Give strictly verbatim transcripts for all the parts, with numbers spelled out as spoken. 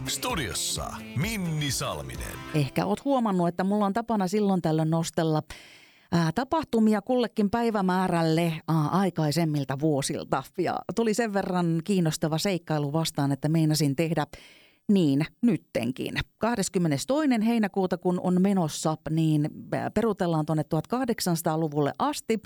Studiossa Minni Salminen. Ehkä oot huomannut, että mulla on tapana silloin tällöin nostella ää, tapahtumia kullekin päivämäärälle ää, aikaisemmilta vuosilta. Ja tuli sen verran kiinnostava seikkailu vastaan, että meinasin tehdä niin nyttenkin. kahdeskymmenestoinen heinäkuuta, kun on menossa, niin perutellaan tuonne tuhatkahdeksansataaluvulle asti.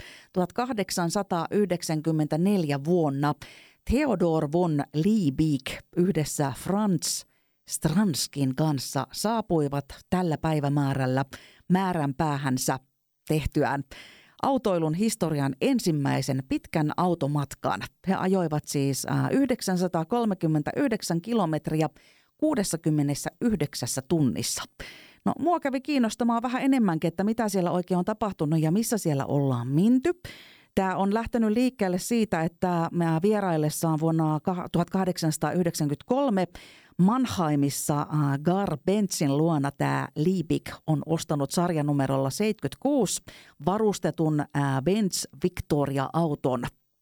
tuhatkahdeksansataayhdeksänkymmentäneljä vuonna Theodor von Liebig yhdessä Franz Stranskin kanssa saapuivat tällä päivämäärällä määränpäähänsä tehtyään autoilun historian ensimmäisen pitkän automatkan. He ajoivat siis yhdeksänsataakolmekymmentäyhdeksän kilometriä kuudessakymmenessäyhdeksässä tunnissa. No, mua kävi kiinnostamaan vähän enemmänkin, että mitä siellä oikein on tapahtunut ja missä siellä ollaan minty. Tämä on lähtenyt liikkeelle siitä, että mä vieraillessaan vuonna tuhatkahdeksansataayhdeksänkymmentäkolme Mannheimissa Gar Benzin luona tämä Liebig on ostanut sarjanumerolla seitsemänkymmentäkuusi varustetun Benz Victoria-auton.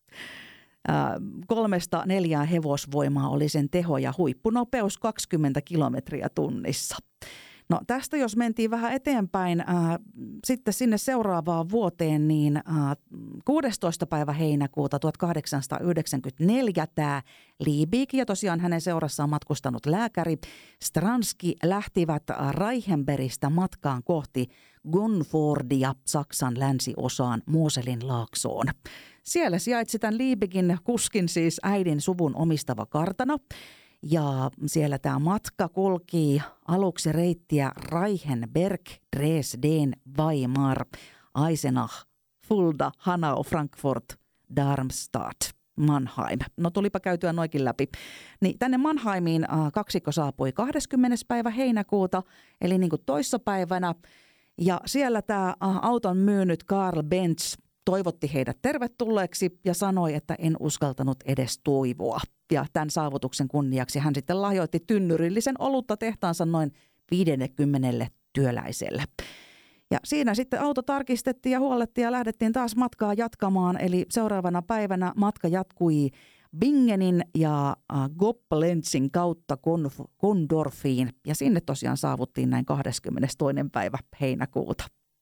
Kolmesta neljään hevosvoimaa oli sen teho ja huippunopeus kaksikymmentä kilometriä tunnissa. No tästä jos mentiin vähän eteenpäin ää, sitten sinne seuraavaan vuoteen, niin ää, kuudestoista päivä heinäkuuta tuhatkahdeksansataayhdeksänkymmentäneljä tämä Liebig ja tosiaan hänen seurassaan matkustanut lääkäri Stranski lähtivät Reichenbergistä matkaan kohti Gonfordia Saksan länsiosaan Moselin laaksoon. Siellä sijaitsi tämän Liebigin kuskin siis äidin suvun omistava kartano. Ja siellä tämä matka kulki aluksi reittiä Reichenberg, Dresden, Weimar, Eisenach, Fulda, Hanau, Frankfurt, Darmstadt, Mannheim. No tulipa käytyä noikin läpi. Niin tänne Mannheimiin äh, kaksikko saapui kahdeskymmenes päivä heinäkuuta, eli niin kuin toissapäivänä. Ja siellä tämä äh, auton myynyt Karl Benz toivotti heidät tervetulleeksi ja sanoi, että en uskaltanut edes toivoa. Ja tämän saavutuksen kunniaksi hän sitten lahjoitti tynnyrillisen olutta tehtaansa noin viisikymmentä työläiselle. Ja siinä sitten auto tarkistettiin ja huollettiin ja lähdettiin taas matkaa jatkamaan. Eli seuraavana päivänä matka jatkui Bingenin ja Goplenzin kautta Gondorfiin. Ja sinne tosiaan saavuttiin näin kahdeskymmenestoinen päivä heinäkuuta.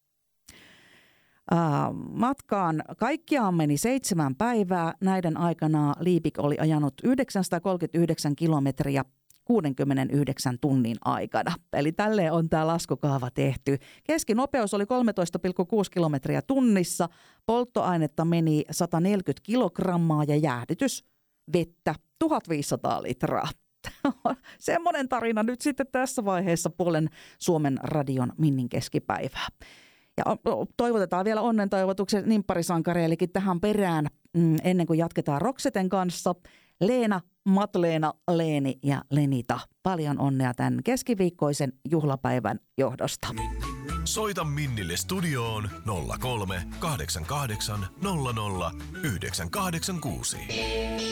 Matkaan kaikkiaan meni seitsemän päivää. Näiden aikana Liebig oli ajanut yhdeksänsataakolmekymmentäyhdeksän kilometriä kuudenkymmenenyhdeksän tunnin aikana. Eli tälleen on tämä laskukaava tehty. Keskinopeus oli kolmetoista pilkku kuusi kilometriä tunnissa. Polttoainetta meni sataneljäkymmentä kilogrammaa ja jäähdytys vettä tuhatviisisataa litraa. Semmoinen tarina nyt sitten tässä vaiheessa puolen Suomen radion Minnin keskipäivää. Ja toivotetaan vielä onnen toivotuksen nimpparisankareillekin tähän perään ennen kuin jatketaan Rokseten kanssa. Leena, Matleena, Leeni ja Lenita. Paljon onnea tämän keskiviikkoisen juhlapäivän johdosta. Soita Minnille studioon nolla kolme kahdeksan kahdeksan nolla nolla yhdeksän kahdeksan kuusi.